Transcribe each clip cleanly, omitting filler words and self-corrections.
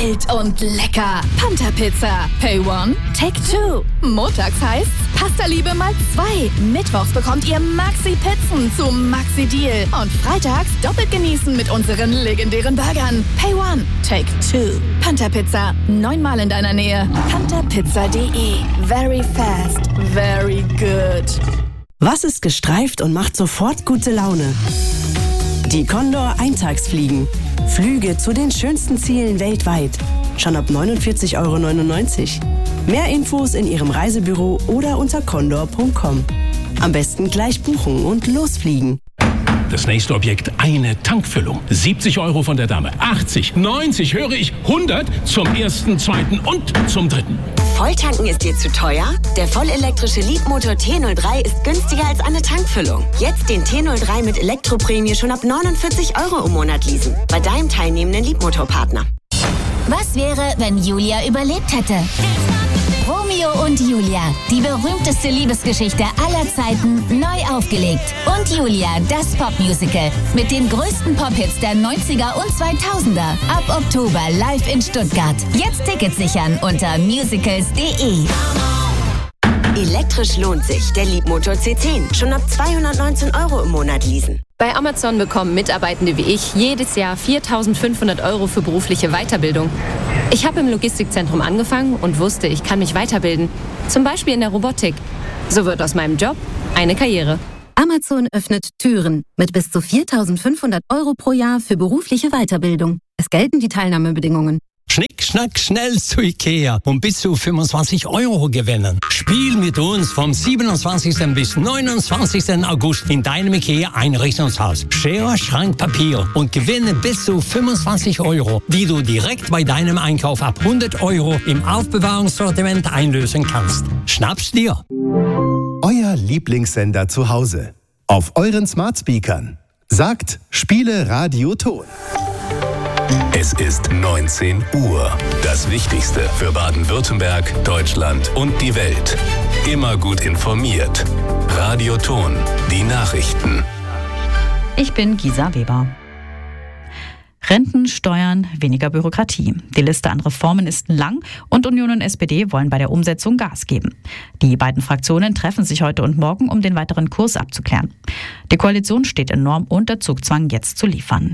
Wild und lecker. Panther Pizza. Pay one, take two. Montags heißt's Pasta-Liebe mal 2. Mittwochs bekommt ihr Maxi-Pizzen zu Maxi-Deal. Und freitags doppelt genießen mit unseren legendären Burgern. Pay one, take two. Panther Pizza. 9-mal in deiner Nähe. pantherpizza.de. Very fast, very good. Was ist gestreift und macht sofort gute Laune? Die Condor Eintagsfliegen. Flüge zu den schönsten Zielen weltweit. Schon ab 49,99 €. Mehr Infos in Ihrem Reisebüro oder unter condor.com. Am besten gleich buchen und losfliegen. Das nächste Objekt, eine Tankfüllung. 70 € von der Dame. 80, 90, höre ich, 100 zum ersten, zweiten und zum dritten. Volltanken ist dir zu teuer? Der vollelektrische Leapmotor T03 ist günstiger als eine Tankfüllung. Jetzt den T03 mit Elektroprämie schon ab 49 € im Monat leasen. Bei deinem teilnehmenden Leapmotor-Partner. Was wäre, wenn Julia überlebt hätte? Romeo und Julia, die berühmteste Liebesgeschichte aller Zeiten, neu aufgelegt. Und Julia, das Popmusical mit den größten Pop-Hits der 90er und 2000er. Ab Oktober live in Stuttgart. Jetzt Tickets sichern unter musicals.de. Elektrisch lohnt sich. Der Leapmotor C10. Schon ab 219 € im Monat leasen. Bei Amazon bekommen Mitarbeitende wie ich jedes Jahr 4.500 € für berufliche Weiterbildung. Ich habe im Logistikzentrum angefangen und wusste, ich kann mich weiterbilden. Zum Beispiel in der Robotik. So wird aus meinem Job eine Karriere. Amazon öffnet Türen mit bis zu 4.500 € pro Jahr für berufliche Weiterbildung. Es gelten die Teilnahmebedingungen. Schnick, schnack, schnell zu Ikea und bis zu 25 € gewinnen. Spiel mit uns vom 27. bis 29. August in deinem Ikea-Einrichtungshaus. Schere, Schrank, Papier und gewinne bis zu 25 €, die du direkt bei deinem Einkauf ab 100 € im Aufbewahrungssortiment einlösen kannst. Schnapp's dir! Euer Lieblingssender zu Hause. Auf euren Smartspeakern. Sagt, spiele Radio Ton. Es ist 19 Uhr. Das Wichtigste für Baden-Württemberg, Deutschland und die Welt. Immer gut informiert. Radio Ton, die Nachrichten. Ich bin Gisa Weber. Renten, Steuern, weniger Bürokratie. Die Liste an Reformen ist lang und Union und SPD wollen bei der Umsetzung Gas geben. Die beiden Fraktionen treffen sich heute und morgen, um den weiteren Kurs abzuklären. Die Koalition steht enorm unter Zugzwang, jetzt zu liefern.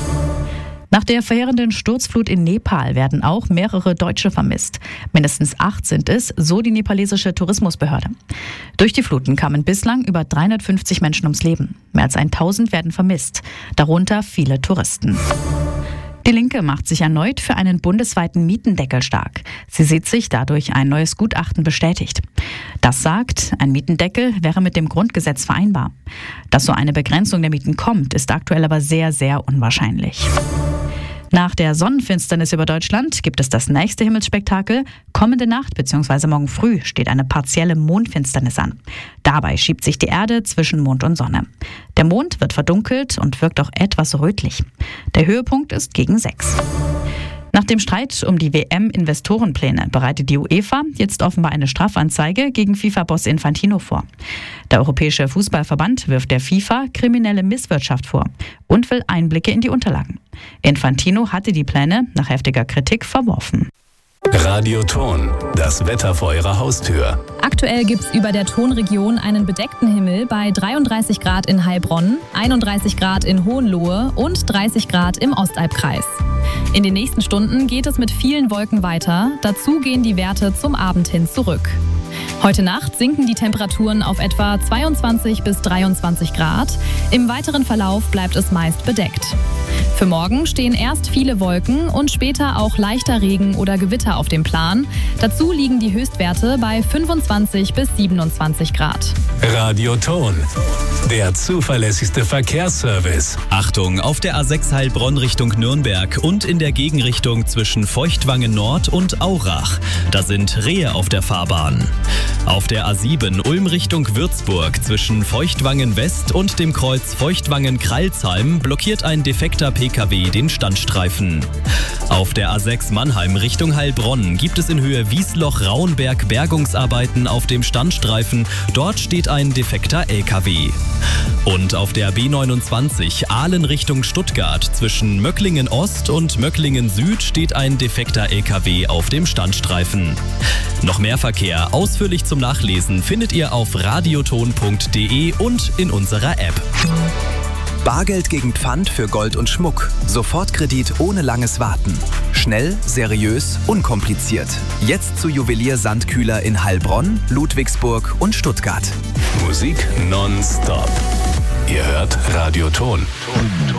Nach der verheerenden Sturzflut in Nepal werden auch mehrere Deutsche vermisst. Mindestens 8 sind es, so die nepalesische Tourismusbehörde. Durch die Fluten kamen bislang über 350 Menschen ums Leben. Mehr als 1000 werden vermisst, darunter viele Touristen. Die Linke macht sich erneut für einen bundesweiten Mietendeckel stark. Sie sieht sich dadurch ein neues Gutachten bestätigt. Das sagt, ein Mietendeckel wäre mit dem Grundgesetz vereinbar. Dass so eine Begrenzung der Mieten kommt, ist aktuell aber sehr, sehr unwahrscheinlich. Nach der Sonnenfinsternis über Deutschland gibt es das nächste Himmelsspektakel. Kommende Nacht bzw. morgen früh steht eine partielle Mondfinsternis an. Dabei schiebt sich die Erde zwischen Mond und Sonne. Der Mond wird verdunkelt und wirkt auch etwas rötlich. Der Höhepunkt ist gegen 6. Nach dem Streit um die WM-Investorenpläne bereitet die UEFA jetzt offenbar eine Strafanzeige gegen FIFA-Boss Infantino vor. Der Europäische Fußballverband wirft der FIFA kriminelle Misswirtschaft vor und will Einblicke in die Unterlagen. Infantino hatte die Pläne nach heftiger Kritik verworfen. Radio Ton, das Wetter vor Ihrer Haustür. Aktuell gibt es über der Tonregion einen bedeckten Himmel bei 33 Grad in Heilbronn, 31 Grad in Hohenlohe und 30 Grad im Ostalbkreis. In den nächsten Stunden geht es mit vielen Wolken weiter. Dazu gehen die Werte zum Abend hin zurück. Heute Nacht sinken die Temperaturen auf etwa 22 bis 23 Grad. Im weiteren Verlauf bleibt es meist bedeckt. Für morgen stehen erst viele Wolken und später auch leichter Regen oder Gewitter auf dem Plan. Dazu liegen die Höchstwerte bei 25 bis 27 Grad. Radio Ton, der zuverlässigste Verkehrsservice. Achtung, auf der A6 Heilbronn Richtung Nürnberg und in der Gegenrichtung zwischen Feuchtwangen Nord und Aurach. Da sind Rehe auf der Fahrbahn. Auf der A7 Ulm Richtung Würzburg zwischen Feuchtwangen West und dem Kreuz Feuchtwangen-Kralsheim blockiert ein defekter defekter Pkw den Standstreifen. Auf der A6 Mannheim Richtung Heilbronn gibt es in Höhe Wiesloch-Rauenberg Bergungsarbeiten auf dem Standstreifen. Dort steht ein defekter LKW. Und auf der B29 Aalen Richtung Stuttgart zwischen Möcklingen Ost und Möcklingen Süd steht ein defekter LKW auf dem Standstreifen. Noch mehr Verkehr ausführlich zum Nachlesen findet ihr auf radioton.de und in unserer App. Bargeld gegen Pfand für Gold und Schmuck. Sofortkredit ohne langes Warten. Schnell, seriös, unkompliziert. Jetzt zu Juwelier Sandkühler in Heilbronn, Ludwigsburg und Stuttgart. Musik nonstop. Ihr hört Radio Ton.